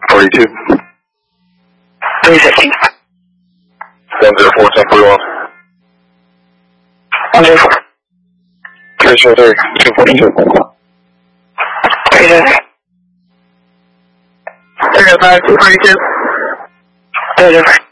42. 350. 104, 1041. 104. 303, 242. 305. 305, 242. 305.